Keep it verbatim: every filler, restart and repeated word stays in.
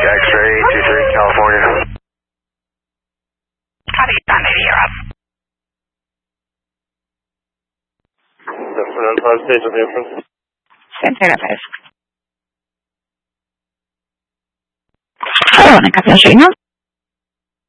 X-ray two three, California. How do you find Navy, you're up? Seven five stage of the inference. Seven five. Hello, Nika, proszę, no?